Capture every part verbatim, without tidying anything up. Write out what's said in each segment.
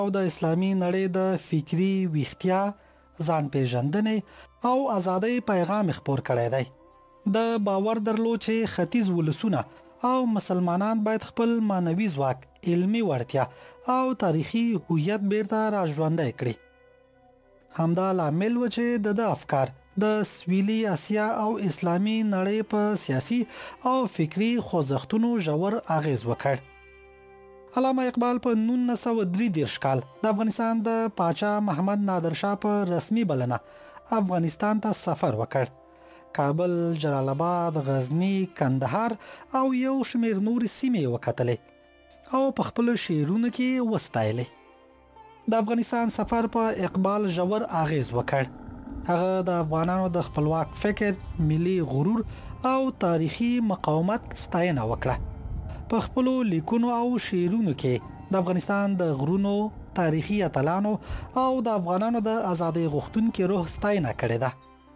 او د اسلامي نړۍ د فکری ویښتیا، ځان پیژندنې او ازادۍ پیغام خپور کړی دی. د باور درلود چې ختیځ ولسونه او مسلمانان باید خپل معنوي ځواک، علمي وړتیا او تاریخي هویت بیرته راژوندی کړي. همدا لامل و چې د د افکار د سویلي اسیا او اسلامي نړۍ په سیاسي او فکری خوځښتونو ژور اغیز وکړ. علامه اقبال په نولس سوه درې دېرش کال د افغانستان د پاچا محمد نادر شاه په رسمي بلنه افغانستان ته سفر وکړ. کابل، جلال آباد، غزنی، کندهار او یو شمیر نور سیمې وکتلې او په خپل شعرونو کې وستایلې. د افغانستان سفر په اقبال ژور اغیز وکړ. هغه د افغانانو د خپلواک فکر، ملي غرور او تاریخي مقاومت ستاینه وکړه. په خپل لیکونو او شعرونو کې د افغانستان د غرونو، تاریخي اتلانو او د افغانانو د ازادۍ غوښتونکو روح ستاینه کړې ده.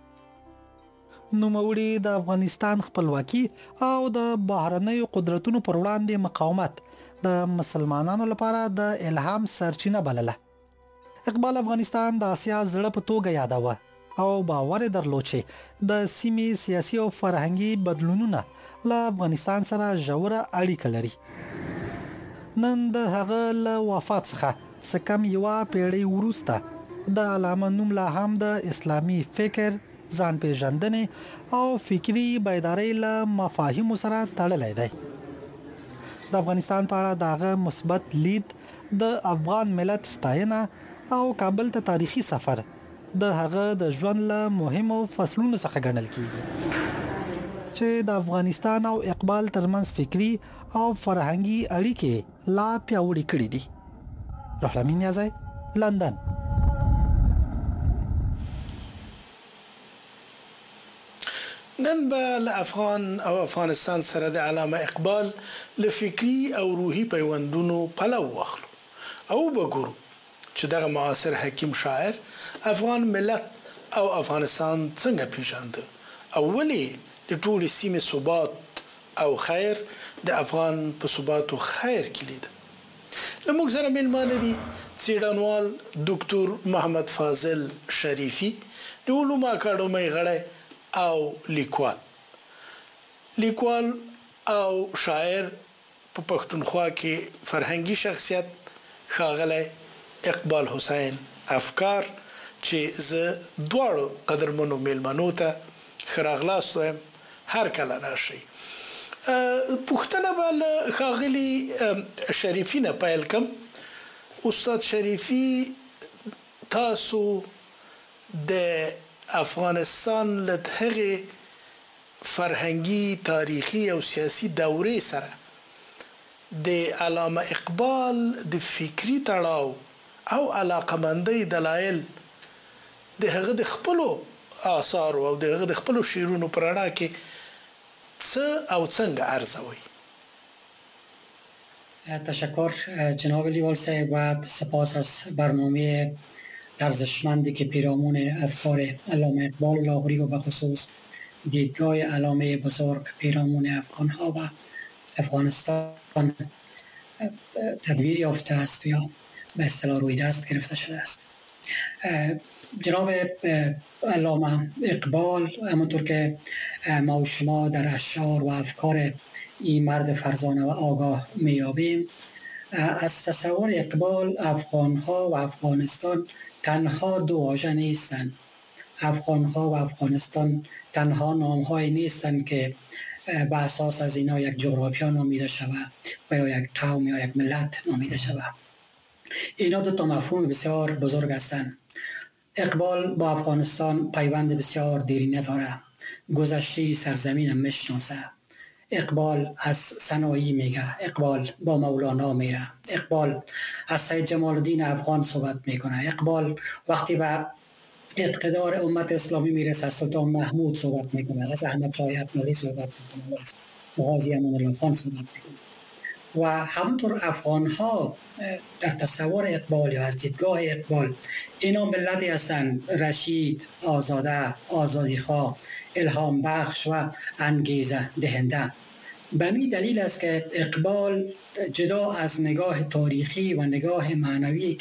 نوموړي د افغانستان خپلواکي او د بهرنیو قدرتونو پر وړاندې مقاومت د مسلمانانو لپاره د الهام سرچینه بلله. اقبال افغانستان د آسیا زړه په توګه یاداوه او باور درلود چې د سیمې سیاسي او فرهنګي بدلونونه له افغانستان سره ژوره اړیکه لري. نن د هغه له وفات څخه څه کم یوه پیړۍ وروسته د علامه نوم لا هم د اسلامي فکر، ځان پیژندنې او فکری بیدارۍ له مفاهیمو سره تړلی دی. د افغانستان په اړه دغه مثبت لید د افغان ملت ستاینه او کابل ته تاریخي سفر د هغه د ژوند له مهمو فصلونو څخه ګڼل کیږي چې د افغانستان او اقبال ترمنځ فکری او فرهنګي اړیکې لا پیاوړې کړې دي. روح الامین یازی، لندن. نن به له افغان او افغانستان سره د علامه اقبال له فکری او روحي پیوندونو پلو واخلو او وګورو چې دغه معاصر حکیم شاعر افغان ملت او افغانستان څنګه پیژانده او ولې د ټولې سیمې ثبات او خیر د افغان په ثبات او خیر کې لید. لموږ سره مېلمانه دي څېړنوال ډاکټر محمد فاضل شریفي، د علومو اکاډمۍ غړی او لیکوال لیکوال او شاعر، په پښتونخوا کې فرهنګي شخصیت ښاغلی اقبال حسین افکار، چې زه دواړو قدرمنو میلمنو ته ښه راغلاست وایم. هر کله راشئ. پوښتنه به له ښاغلي شریفي نه پیل کم. استاد شریفي، تاسو د افغانستان له هغې فرهنګي، تاریخي او سیاسي دورې سره د علامه اقبال د فکري تړاو او علاقمندۍ دلایل د هغه د خپلو آثارو او د هغه د خپلو شعرونو په رڼا کې څه او څنګه ارزوئ؟ تشکر جناب لیوال صاحب و سپاس از برنامه ارزشمندی که پیرامون افکار علامه اقبال لاغوری و به خصوص دیدگاه علامه بزرگ پیرامون افغانها و افغانستان تدبیر یافته است یا به اصطلاح روی دست گرفته شده است. جناب علامه اقبال، همونطور که ما و شما در اشعار و افکار این مرد فرزانه و آگاه میابیم، از تصور اقبال افغانها و افغانستان تنها دو واژه نیستند. افغانها و افغانستان تنها نام‌هایی نیستند که به اساس از اینا یک جغرافیا نامیده شود و یا یک قوم یا یک ملت نامیده شود. اینا دو تا مفهوم بسیار بزرگ هستند. اقبال با افغانستان پیوند بسیار دیرینه داره. گذشته سرزمین میشناسه. اقبال از سنایی میگه، اقبال با مولانا میره، اقبال از سید جمال الدین افغان صحبت میکنه، اقبال وقتی به اقتدار امت اسلامی میرسه سلطان محمود صحبت میکنه، از احمد شاه ابدالی صحبت میکنه، از غازی امان الله خان صحبت میکنه. و همونطور افغان ها در تصور اقبال یا از دیدگاه اقبال اینا ملتی هستند رشید، آزاده، آزادی خواه، الهام بخش و انگیزه دهنده. به می دلیل است که اقبال جدا از نگاه تاریخی و نگاه معنوی